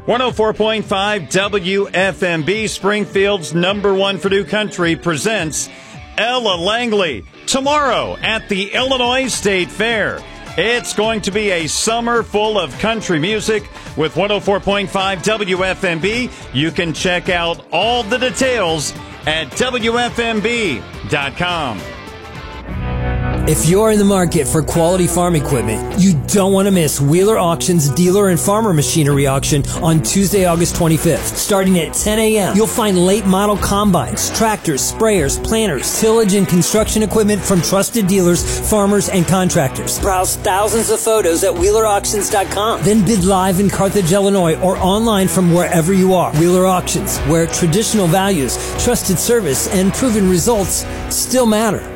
104.5 WFMB, Springfield's #1 for new country, presents Ella Langley tomorrow at the Illinois State Fair. It's going to be a summer full of country music with 104.5 WFMB. You can check out all the details at WFMB.com. If you're in the market for quality farm equipment, you don't want to miss Wheeler Auction's Dealer and Farmer Machinery Auction on Tuesday, August 25th. Starting at 10 a.m., you'll find late model combines, tractors, sprayers, planters, tillage and construction equipment from trusted dealers, farmers, and contractors. Browse thousands of photos at WheelerAuctions.com. Then bid live in Carthage, Illinois, or online from wherever you are. Wheeler Auctions, where traditional values, trusted service, and proven results still matter.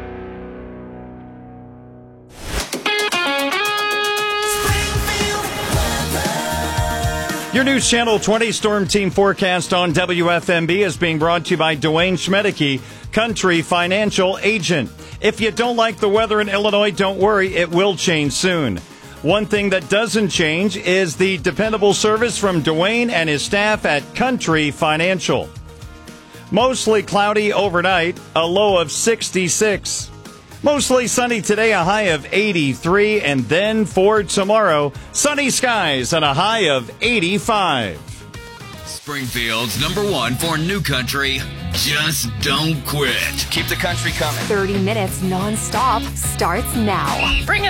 Your News Channel 20 Storm Team forecast on WFMB is being brought to you by Dwayne Schmedeke, Country Financial Agent. If you don't like the weather in Illinois, don't worry, it will change soon. One thing that doesn't change is the dependable service from Dwayne and his staff at Country Financial. Mostly cloudy overnight, a low of 66. Mostly sunny today, a high of 83, and then for tomorrow, sunny skies and a high of 85. Springfield's #1 for new country. Just don't quit. Keep the country coming. 30 minutes non-stop starts now. Bring it